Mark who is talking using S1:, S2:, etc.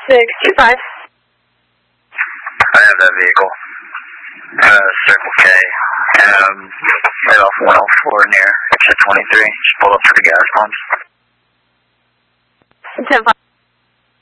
S1: 625.
S2: I have that vehicle. Circle K. Right off 104 near exit 23. Just pull up to the gas pumps.
S1: 10-5.